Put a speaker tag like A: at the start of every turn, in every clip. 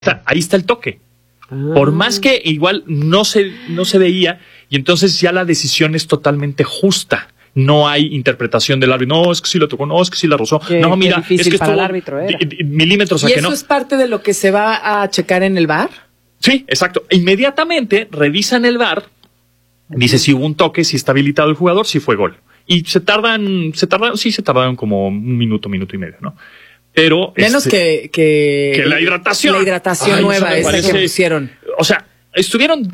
A: Ahí está el toque. Por más que igual no se veía, y entonces ya la decisión es totalmente justa. No hay interpretación del árbitro. No, es que sí lo tocó, no, es que sí la rozó. No, mira, es que
B: para
A: estuvo
B: el árbitro,
A: milímetros a
C: que
A: que no.
C: ¿Y eso es parte de lo que se va a checar en el VAR?
A: Sí, exacto. Inmediatamente revisan el VAR, dice si hubo un toque, si está habilitado el jugador, si fue gol. Y se tardan como un minuto y medio, ¿no? Pero
C: menos que
A: la hidratación.
C: La hidratación nueva esa que pusieron.
A: O sea, estuvieron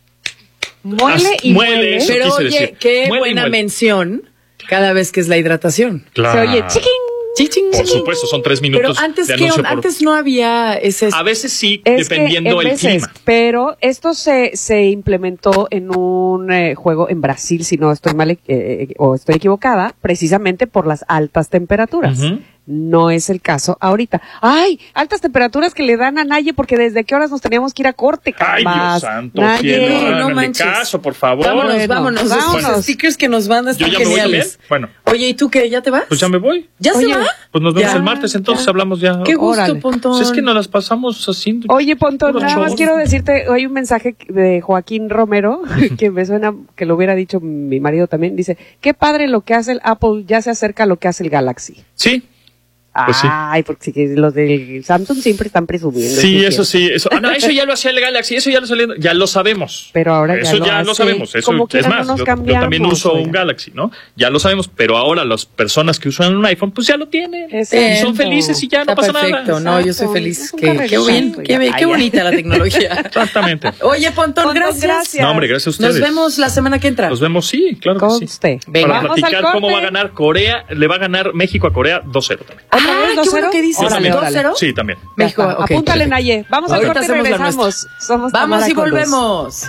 B: muele.
C: Pero oye,
A: decir.
C: qué buena mención cada vez que es la hidratación.
A: Claro.
B: Se oye chiquín.
A: Por supuesto, son 3 minutos.
C: Pero antes,
A: de anuncio
C: antes no había ese.
A: A veces sí, dependiendo del clima.
B: Pero esto se implementó en un juego en Brasil, si no estoy mal o estoy equivocada, precisamente por las altas temperaturas. No es el caso ahorita. ¡Ay! Altas temperaturas que le dan a Naye porque desde qué horas nos teníamos que ir a corte,
A: ¡ay, Dios santo! Naye,
C: no manches.
A: Caso, por favor.
C: Vámonos. Los stickers que nos mandan están geniales.
A: Bueno.
C: Oye, ¿y tú qué? ¿Ya te vas?
A: Pues ya me voy.
C: ¿Ya se va?
A: Pues nos vemos el martes, entonces hablamos ya.
C: ¡Qué gusto, Pontón!
A: Pues es que nos las pasamos así.
B: Oye, Pontón, nada más quiero decirte, hay un mensaje de Joaquín Romero, que me suena que lo hubiera dicho mi marido también, dice, qué padre lo que hace el Apple, ya se acerca a lo que hace el Galaxy.
A: Sí. Pues sí.
B: Ay, porque los del Samsung siempre están presumiendo.
A: Sí, eso sí. Eso ya lo hacía el Galaxy, eso ya lo sabemos.
B: Pero ahora
A: eso ya lo sabemos. Eso es más, yo también uso un Galaxy, ¿no? Ya lo sabemos, pero ahora las personas que usan un iPhone, pues ya lo tienen. Y son felices y ya no pasa nada.
C: Perfecto, no, yo soy feliz. Qué bonita la tecnología.
A: Exactamente.
C: Oye, Pontón, gracias.
A: No, hombre, gracias a ustedes.
C: Nos vemos la semana que entra.
A: Nos vemos, sí, claro que sí. Para platicar cómo va a ganar Corea, le va a ganar México a Corea 2-0 también.
C: Qué bueno que dices.
B: ¿2-0?
A: Sí, también.
C: México,
B: apúntale, Naye. Vamos al corte y regresamos.
C: Vamos y volvemos.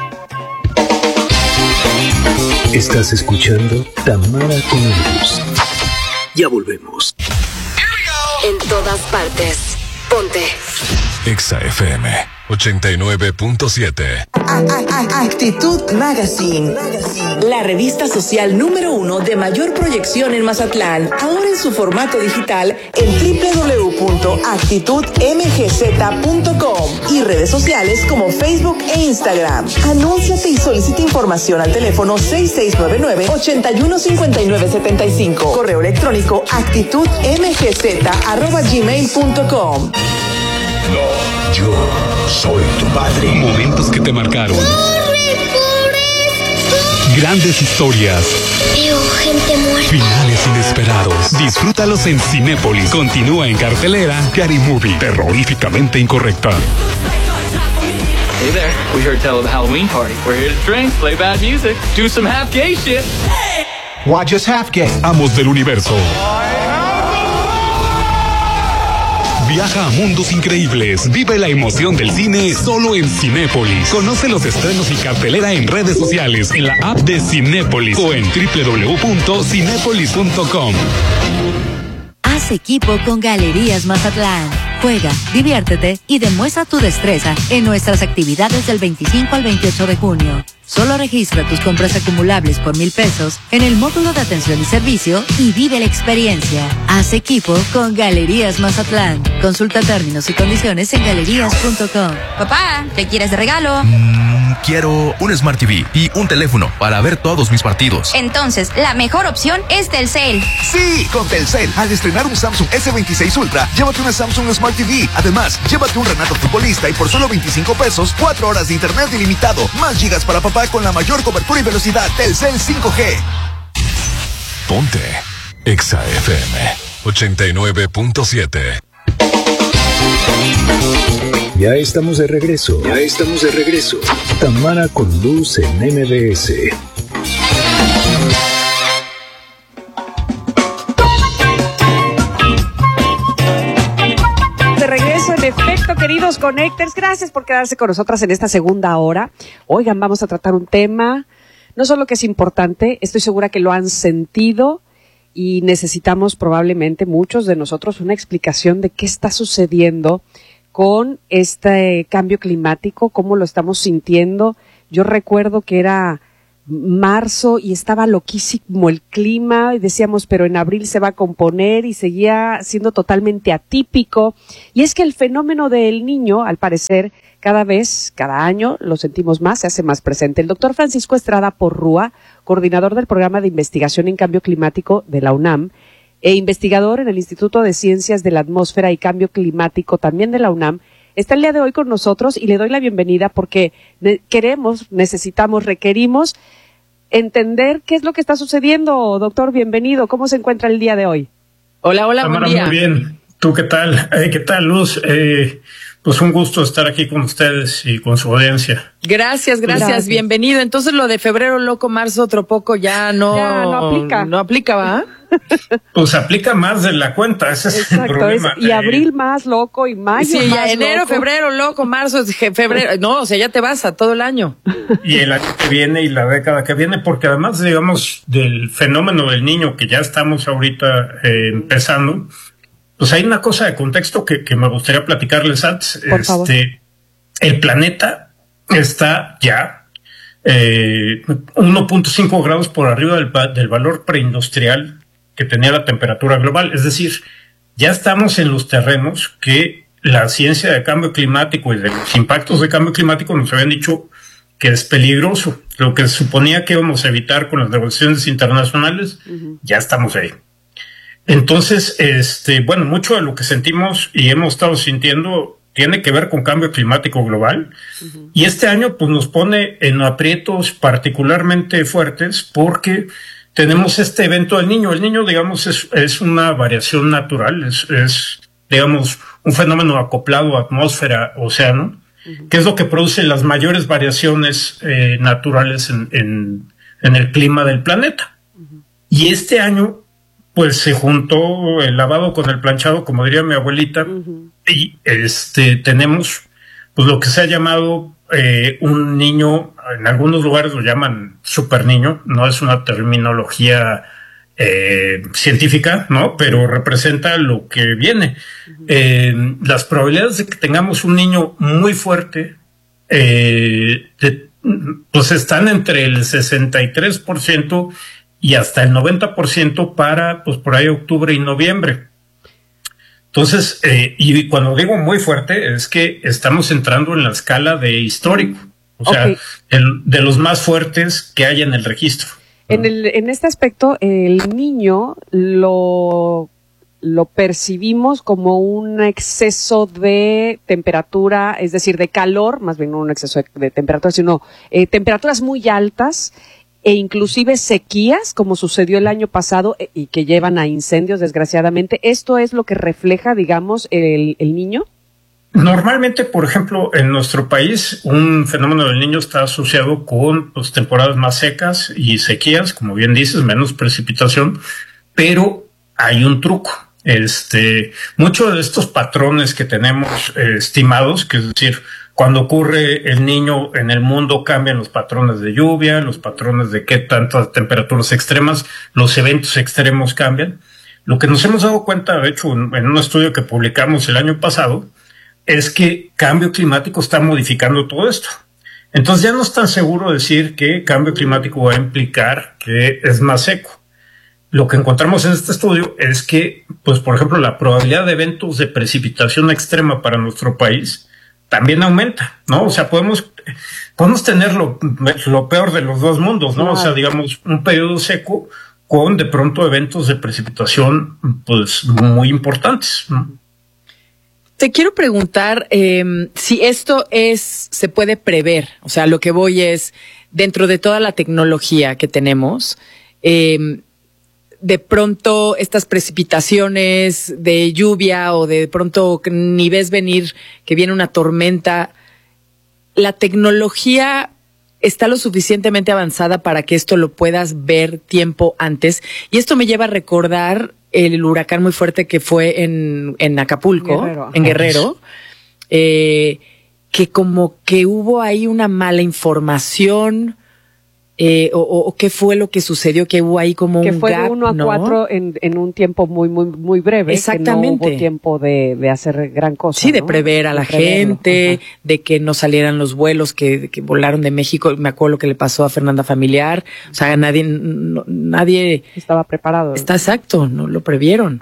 D: Estás escuchando Tamara con Luz. Ya volvemos.
E: En todas partes. Ponte.
F: Exa FM 89.7.
G: Actitud Magazine. La revista social número 1 de mayor proyección en Mazatlán. Ahora en su formato digital en www.actitudmgz.com y redes sociales como Facebook e Instagram. Anúnciate y solicita información al teléfono 6699-815975. Correo electrónico actitudmgz@gmail.com.
F: No, yo soy tu padre.
H: Momentos que te marcaron. Grandes historias.
I: Veo gente muerta.
H: Finales inesperados. Disfrútalos en Cinépolis. Continúa en cartelera Scary Movie. Terroríficamente incorrecta.
J: Hey there, we heard tell of the Halloween party. We're here to drink, play bad music, do some half gay shit.
H: Watch us half gay. Amos del universo. Viaja a mundos increíbles. Vive la emoción del cine solo en Cinépolis. Conoce los estrenos y cartelera en redes sociales, en la app de Cinépolis o en www.cinepolis.com.
K: Haz equipo con Galerías Mazatlán. Juega, diviértete y demuestra tu destreza en nuestras actividades del 25 al 28 de junio. Solo registra tus compras acumulables por 1,000 pesos en el módulo de atención y servicio y vive la experiencia. Haz equipo con Galerías Mazatlán. Consulta términos y condiciones en galerías.com.
L: Papá, ¿qué quieres de regalo?
M: Quiero un Smart TV y un teléfono para ver todos mis partidos.
L: Entonces, la mejor opción es Telcel.
N: Sí, con Telcel. Al estrenar un Samsung S26 Ultra, llévate una Samsung Smart TV. Además, llévate un Renato futbolista y por solo 25 pesos, 4 horas de internet ilimitado, más gigas para papá con la mayor cobertura y velocidad. Telcel 5G.
F: Ponte Exa FM 89.7.
D: Ya estamos de regreso. Tamara con Luz en MBS.
B: De regreso, en efecto, queridos Connectors, gracias por quedarse con nosotras en esta segunda hora. Oigan, vamos a tratar un tema, no solo que es importante, estoy segura que lo han sentido y necesitamos probablemente muchos de nosotros una explicación de qué está sucediendo con este cambio climático, cómo lo estamos sintiendo. Yo recuerdo que era marzo y estaba loquísimo el clima y decíamos, pero en abril se va a componer y seguía siendo totalmente atípico. Y es que el fenómeno del Niño, al parecer, cada año, lo sentimos más, se hace más presente. El doctor Francisco Estrada Porrúa, coordinador del programa de investigación en cambio climático de la UNAM e investigador en el Instituto de Ciencias de la Atmósfera y Cambio Climático también de la UNAM, está el día de hoy con nosotros y le doy la bienvenida porque requerimos entender qué es lo que está sucediendo. Doctor, bienvenido. ¿Cómo se encuentra el día de hoy?
C: Hola, buen día.
O: Muy bien. ¿Tú qué tal? ¿Qué tal, Luz? Pues un gusto estar aquí con ustedes y con su audiencia.
C: Gracias. Bienvenido. Entonces lo de febrero loco, marzo otro poco ya no aplica. No aplica, ¿va?
O: Pues aplica más de la cuenta, ese es el problema.
B: Y abril más loco y mayo
C: sí,
B: más
C: ya enero,
B: loco.
C: Febrero loco, marzo, febrero. No, o sea, ya te vas a todo el año.
O: Y el año que viene y la década que viene, porque además, digamos, del fenómeno del Niño que ya estamos ahorita empezando, pues hay una cosa de contexto que me gustaría platicarles antes.
B: Por favor.
O: El planeta está ya 1.5 grados por arriba del valor preindustrial que tenía la temperatura global. Es decir, ya estamos en los terrenos que la ciencia de cambio climático y de los impactos de cambio climático nos habían dicho que es peligroso. Lo que se suponía que íbamos a evitar con las negociaciones internacionales, ya estamos ahí. Entonces, bueno, mucho de lo que sentimos y hemos estado sintiendo tiene que ver con cambio climático global. Y este año pues nos pone en aprietos particularmente fuertes porque tenemos este evento del Niño. El Niño, digamos, es una variación natural, es digamos, un fenómeno acoplado a atmósfera, océano, que es lo que produce las mayores variaciones naturales en el clima del planeta. Y este año pues se juntó el lavado con el planchado, como diría mi abuelita, y tenemos pues lo que se ha llamado un niño, en algunos lugares lo llaman super niño, no es una terminología científica, ¿no? Pero representa lo que viene. Las probabilidades de que tengamos un niño muy fuerte, pues están entre el 63% y hasta el 90% para, pues por ahí octubre y noviembre. Entonces, y cuando digo muy fuerte, es que estamos entrando en la escala de histórico, o sea, de los más fuertes que hay en el registro.
B: En este aspecto, el Niño lo percibimos como un exceso de temperatura, es decir, de calor, más bien no un exceso de temperatura, sino temperaturas muy altas, e inclusive sequías, como sucedió el año pasado y que llevan a incendios, desgraciadamente. ¿Esto es lo que refleja, digamos, el Niño?
O: Normalmente, por ejemplo, en nuestro país, un fenómeno del Niño está asociado con pues, temporadas más secas y sequías, como bien dices, menos precipitación, pero hay un truco. Muchos de estos patrones que tenemos estimados, que es decir, cuando ocurre el Niño en el mundo cambian los patrones de lluvia, los patrones de qué tantas temperaturas extremas, los eventos extremos cambian. Lo que nos hemos dado cuenta, de hecho, en un estudio que publicamos el año pasado, es que cambio climático está modificando todo esto. Entonces ya no es tan seguro decir que cambio climático va a implicar que es más seco. Lo que encontramos en este estudio es que, pues, por ejemplo, la probabilidad de eventos de precipitación extrema para nuestro país también aumenta, ¿no? O sea, podemos tener lo peor de los dos mundos, ¿no? Wow. O sea, digamos, un periodo seco con de pronto eventos de precipitación, pues, muy importantes, ¿no?
C: Te quiero preguntar si esto se puede prever. O sea, lo que voy es, dentro de toda la tecnología que tenemos, de pronto estas precipitaciones de lluvia o de pronto ni ves venir que viene una tormenta, la tecnología está lo suficientemente avanzada para que esto lo puedas ver tiempo antes. Y esto me lleva a recordar el huracán muy fuerte que fue en Acapulco, en Guerrero, que como que hubo ahí una mala información o qué fue lo que sucedió, que hubo ahí como
B: que
C: un
B: fue
C: gap,
B: de 1 a 4 en un tiempo muy, muy, muy breve.
C: Exactamente.
B: Que no hubo tiempo de hacer gran cosa.
C: Sí, de
B: ¿no?
C: prever a la gente, de que no salieran los vuelos que volaron de México. Me acuerdo lo que le pasó a Fernanda Familiar. O sea, nadie
B: estaba preparado.
C: Está exacto, no lo previeron.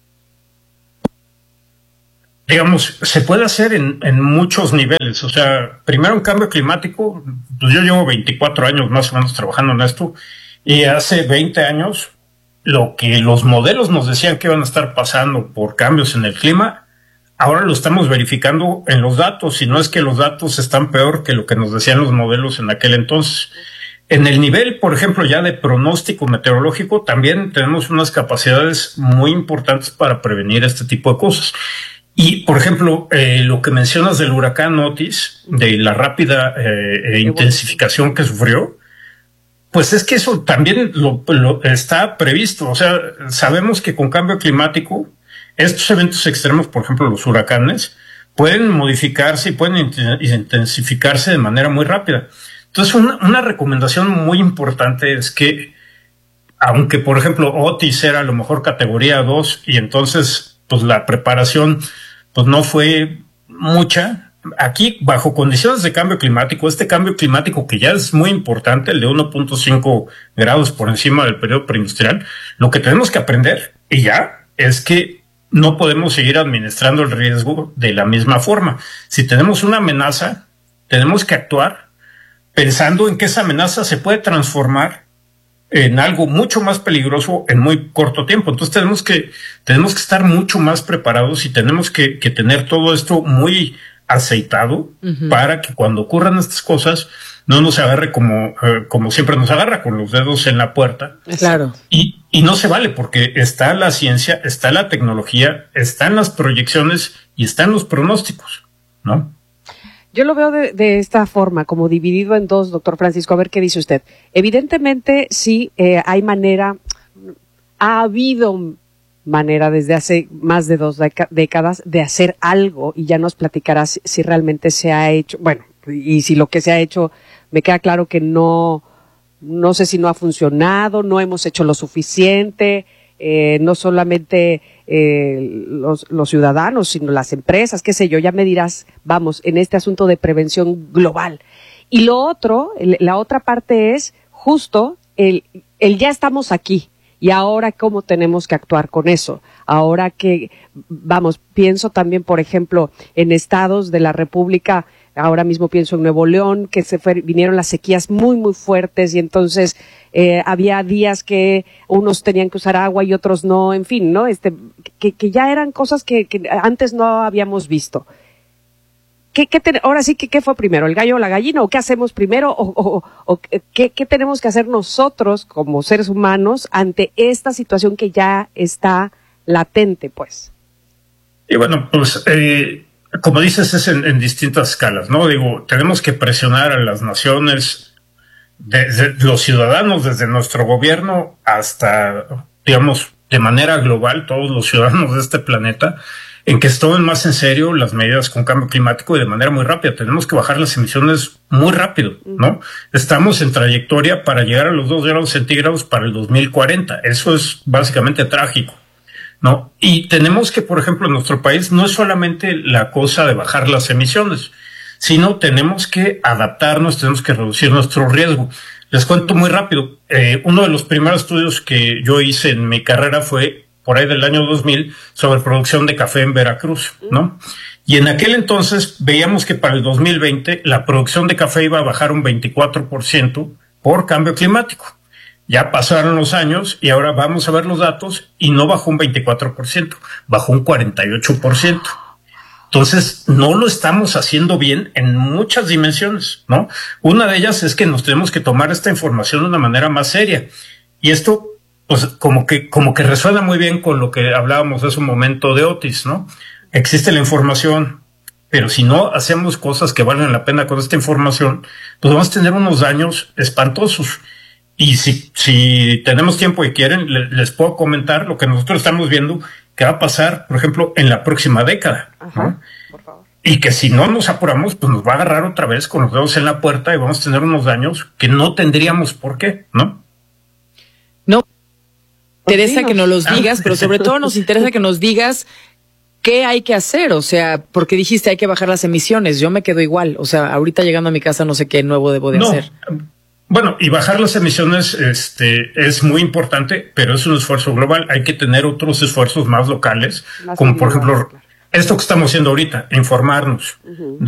O: Digamos, se puede hacer en muchos niveles. O sea, primero un cambio climático, pues yo llevo 24 años más o menos trabajando en esto, y hace 20 años lo que los modelos nos decían que iban a estar pasando por cambios en el clima, ahora lo estamos verificando en los datos, y no es que los datos están peor que lo que nos decían los modelos en aquel entonces. En el nivel, por ejemplo, ya de pronóstico meteorológico, también tenemos unas capacidades muy importantes para prevenir este tipo de cosas. Y, por ejemplo, lo que mencionas del huracán Otis, de la rápida intensificación que sufrió, pues es que eso también lo está previsto. O sea, sabemos que con cambio climático, estos eventos extremos, por ejemplo, los huracanes, pueden modificarse y pueden intensificarse de manera muy rápida. Entonces, una recomendación muy importante es que, aunque, por ejemplo, Otis era a lo mejor categoría 2 y entonces, pues la preparación pues no fue mucha. Aquí, bajo condiciones de cambio climático, este cambio climático que ya es muy importante, el de 1.5 grados por encima del periodo preindustrial, lo que tenemos que aprender, y ya, es que no podemos seguir administrando el riesgo de la misma forma. Si tenemos una amenaza, tenemos que actuar pensando en que esa amenaza se puede transformar en algo mucho más peligroso en muy corto tiempo. Entonces tenemos que estar mucho más preparados y tenemos que tener todo esto muy aceitado para que cuando ocurran estas cosas no nos agarre como siempre nos agarra, con los dedos en la puerta.
C: Claro.
O: Y no se vale, porque está la ciencia, está la tecnología, están las proyecciones y están los pronósticos, ¿no?
B: Yo lo veo de esta forma, como dividido en dos, doctor Francisco. A ver qué dice usted. Evidentemente, sí, hay manera, ha habido manera desde hace más de 2 décadas de hacer algo, y ya nos platicarás si realmente se ha hecho. Bueno, y si lo que se ha hecho, me queda claro que no sé si no ha funcionado, no hemos hecho lo suficiente. No solamente los ciudadanos, sino las empresas, qué sé yo, ya me dirás, vamos, en este asunto de prevención global. Y lo otro, la otra parte es justo el ya estamos aquí, y ahora cómo tenemos que actuar con eso. Ahora que, vamos, pienso también, por ejemplo, en estados de la República. Ahora mismo pienso en Nuevo León, que vinieron las sequías muy, muy fuertes, y entonces había días que unos tenían que usar agua y otros no, en fin, ¿no? Que ya eran cosas que antes no habíamos visto. Ahora sí, ¿qué fue primero? ¿El gallo o la gallina? ¿O qué hacemos primero? ¿O qué tenemos que hacer nosotros como seres humanos ante esta situación que ya está latente, pues?
O: Y bueno, pues como dices, es en distintas escalas, ¿no? Digo, tenemos que presionar a las naciones, desde los ciudadanos, desde nuestro gobierno hasta, digamos, de manera global, todos los ciudadanos de este planeta, en que se tomen más en serio las medidas con cambio climático y de manera muy rápida. Tenemos que bajar las emisiones muy rápido, ¿no? Estamos en trayectoria para llegar a los 2 grados centígrados para el 2040. Eso es básicamente trágico, ¿no? Y tenemos que, por ejemplo, en nuestro país no es solamente la cosa de bajar las emisiones, sino tenemos que adaptarnos, tenemos que reducir nuestro riesgo. Les cuento muy rápido. Uno de los primeros estudios que yo hice en mi carrera fue por ahí del año 2000 sobre producción de café en Veracruz, ¿no? Y en aquel entonces veíamos que para el 2020 la producción de café iba a bajar un 24% por cambio climático. Ya pasaron los años y ahora vamos a ver los datos, y no bajó un 24%, bajó un 48%. Entonces, no lo estamos haciendo bien en muchas dimensiones, ¿no? Una de ellas es que nos tenemos que tomar esta información de una manera más seria. Y esto, pues, como que resuena muy bien con lo que hablábamos hace un momento de Otis, ¿no? Existe la información, pero si no hacemos cosas que valen la pena con esta información, pues vamos a tener unos daños espantosos. Y si tenemos tiempo y quieren, les puedo comentar lo que nosotros estamos viendo que va a pasar, por ejemplo, en la próxima década, ¿no?
B: Por favor.
O: y que si no nos apuramos, pues nos va a agarrar otra vez con los dedos en la puerta y vamos a tener unos daños que no tendríamos por qué, ¿no?
C: No, interesa que nos los digas, pero sobre todo nos interesa que nos digas qué hay que hacer, o sea, porque dijiste hay que bajar las emisiones, yo me quedo igual, o sea, ahorita llegando a mi casa no sé qué nuevo debo de hacer.
O: Bueno, y bajar las emisiones es muy importante, pero es un esfuerzo global. Hay que tener otros esfuerzos más locales, como por ejemplo esto que estamos haciendo ahorita, informarnos,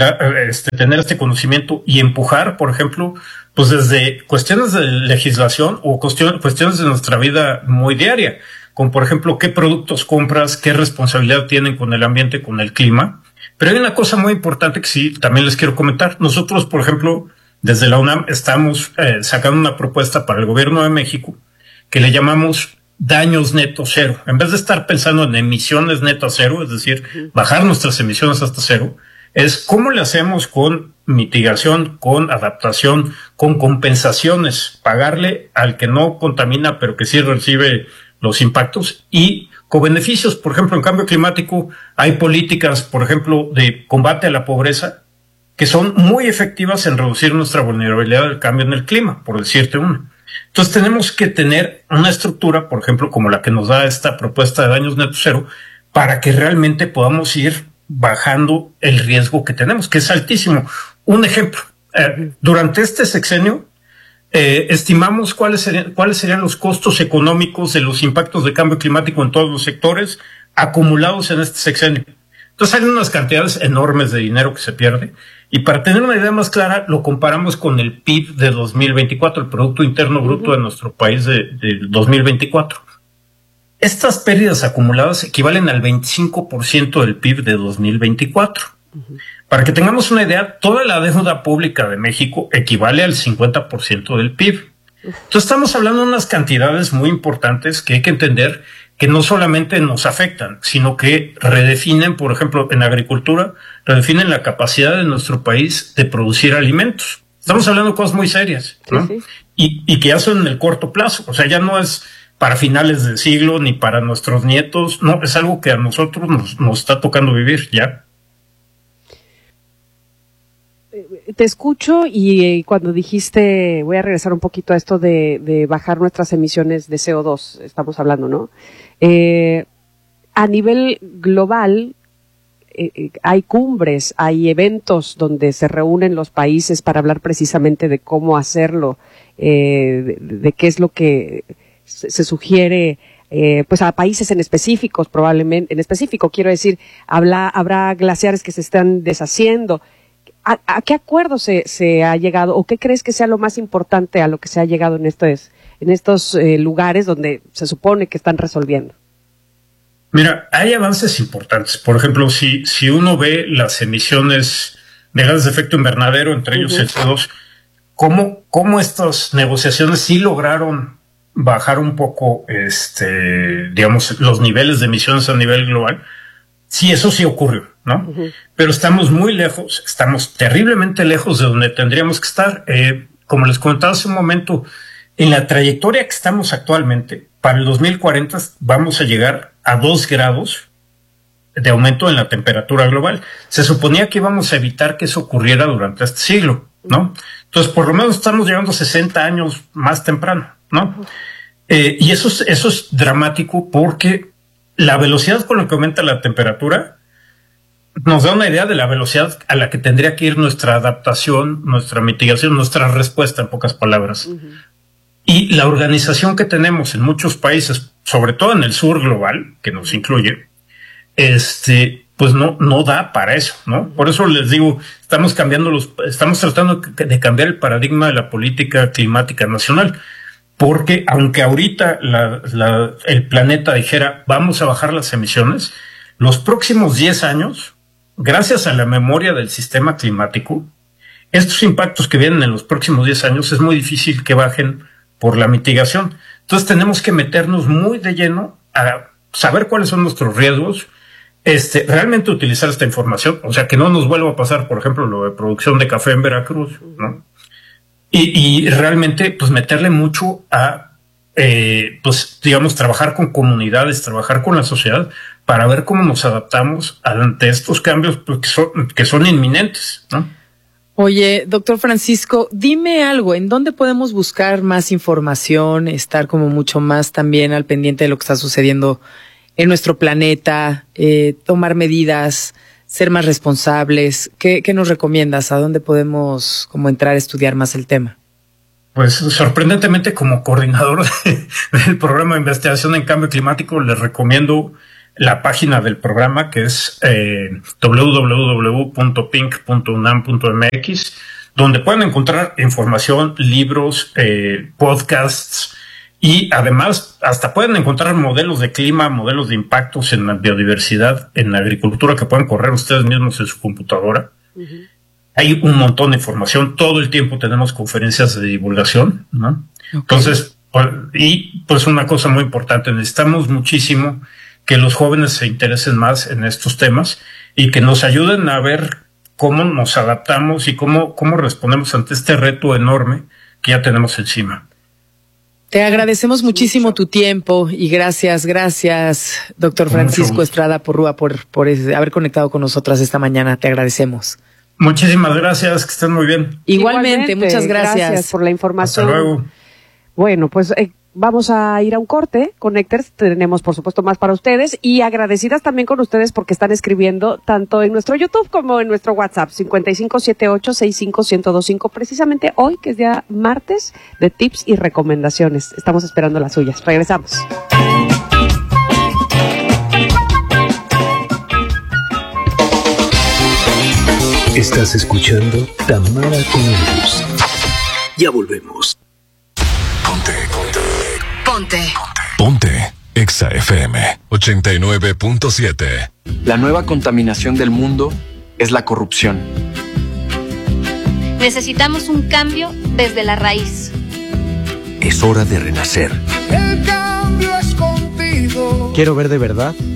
O: tener este conocimiento y empujar, por ejemplo, pues desde cuestiones de legislación o cuestiones de nuestra vida muy diaria, como por ejemplo qué productos compras, qué responsabilidad tienen con el ambiente, con el clima. Pero hay una cosa muy importante que sí también les quiero comentar. Nosotros, por ejemplo, desde la UNAM estamos sacando una propuesta para el gobierno de México que le llamamos daños neto cero. En vez de estar pensando en emisiones neto cero, es decir, bajar nuestras emisiones hasta cero, es cómo le hacemos con mitigación, con adaptación, con compensaciones, pagarle al que no contamina pero que sí recibe los impactos y con beneficios. Por ejemplo, en cambio climático hay políticas, por ejemplo, de combate a la pobreza que son muy efectivas en reducir nuestra vulnerabilidad al cambio en el clima, por decirte una. Entonces tenemos que tener una estructura, por ejemplo, como la que nos da esta propuesta de daños neto cero, para que realmente podamos ir bajando el riesgo que tenemos, que es altísimo. Un ejemplo, durante este sexenio, estimamos cuáles serían los costos económicos de los impactos de cambio climático en todos los sectores acumulados en este sexenio. Entonces hay unas cantidades enormes de dinero que se pierde. Y para tener una idea más clara, lo comparamos con el PIB de 2024, el Producto Interno Bruto de nuestro país de 2024. Estas pérdidas acumuladas equivalen al 25% del PIB de 2024. Para que tengamos una idea, toda la deuda pública de México equivale al 50% del PIB. Entonces estamos hablando de unas cantidades muy importantes que hay que entender que no solamente nos afectan, sino que redefinen, por ejemplo, en agricultura, redefinen la capacidad de nuestro país de producir alimentos. Estamos hablando de cosas muy serias, ¿no? Sí. Y que ya son en el corto plazo. O sea, ya no es para finales del siglo ni para nuestros nietos. No, es algo que a nosotros nos está tocando vivir ya.
B: Te escucho y cuando dijiste, voy a regresar un poquito a esto de bajar nuestras emisiones de CO2, estamos hablando, ¿no? A nivel global, hay cumbres, hay eventos donde se reúnen los países para hablar precisamente de cómo hacerlo, de qué es lo que se sugiere, pues a países en específicos, probablemente, en específico quiero decir, habrá glaciares que se están deshaciendo. ¿A qué acuerdo se ha llegado o qué crees que sea lo más importante a lo que se ha llegado en estos lugares donde se supone que están resolviendo?
O: Mira, hay avances importantes. Por ejemplo, si uno ve las emisiones de gases de efecto invernadero, entre ellos el CO2, cómo estas negociaciones sí lograron bajar un poco, digamos, los niveles de emisiones a nivel global. Sí, eso sí ocurrió, ¿no? Pero estamos muy lejos, estamos terriblemente lejos de donde tendríamos que estar. Como les comentaba hace un momento, en la trayectoria que estamos actualmente, para el 2040 vamos a llegar a 2 grados de aumento en la temperatura global. Se suponía que íbamos a evitar que eso ocurriera durante este siglo, ¿no? Entonces, por lo menos estamos llegando a 60 años más temprano, ¿no? Y eso es dramático porque la velocidad con la que aumenta la temperatura nos da una idea de la velocidad a la que tendría que ir nuestra adaptación, nuestra mitigación, nuestra respuesta, en pocas palabras. Y la organización que tenemos en muchos países, sobre todo en el sur global, que nos incluye, pues no da para eso, ¿no? Por eso les digo, estamos tratando de cambiar el paradigma de la política climática nacional. Porque aunque ahorita el planeta dijera vamos a bajar las emisiones, los próximos 10 años, gracias a la memoria del sistema climático, estos impactos que vienen en los próximos 10 años es muy difícil que bajen por la mitigación. Entonces tenemos que meternos muy de lleno a saber cuáles son nuestros riesgos, realmente utilizar esta información, o sea, que no nos vuelva a pasar, por ejemplo, lo de producción de café en Veracruz, ¿no? Y realmente, pues, meterle mucho a, pues, digamos, trabajar con comunidades, trabajar con la sociedad para ver cómo nos adaptamos ante estos cambios pues, que son inminentes, ¿no?
C: Oye, doctor Francisco, dime algo, ¿en dónde podemos buscar más información, estar como mucho más también al pendiente de lo que está sucediendo en nuestro planeta, tomar medidas, ser más responsables? ¿Qué nos recomiendas? ¿A dónde podemos como entrar a estudiar más el tema?
O: Pues sorprendentemente, como coordinador del programa de investigación en cambio climático, les recomiendo la página del programa, que es www.pink.unam.mx, donde pueden encontrar información, libros, podcasts, y además hasta pueden encontrar modelos de clima, modelos de impactos en la biodiversidad, en la agricultura, que pueden correr ustedes mismos en su computadora. Uh-huh. Hay un montón de información, todo el tiempo tenemos conferencias de divulgación, ¿no? Okay. Entonces, pues una cosa muy importante, necesitamos muchísimo que los jóvenes se interesen más en estos temas y que nos ayuden a ver cómo nos adaptamos y cómo respondemos ante este reto enorme que ya tenemos encima.
C: Te agradecemos muchísimo tu tiempo y gracias, doctor Francisco Estrada Porrúa, por haber conectado con nosotras esta mañana. Te agradecemos.
O: Muchísimas gracias, que estén muy bien.
C: Igualmente, muchas gracias.
B: Gracias por la información.
O: Hasta luego.
B: Bueno, pues vamos a ir a un corte. Connectors, tenemos por supuesto más para ustedes y agradecidas también con ustedes porque están escribiendo tanto en nuestro YouTube como en nuestro WhatsApp 5578-65-1025, precisamente hoy que es día martes de tips y recomendaciones. Estamos esperando las suyas. Regresamos.
D: Estás escuchando Tamara con Luz. Ya volvemos.
F: Ponte Exa FM 89.7.
P: La nueva contaminación del mundo es la corrupción.
I: Necesitamos un cambio desde la raíz.
Q: Es hora de renacer.
R: El cambio es contigo.
Q: Quiero ver de verdad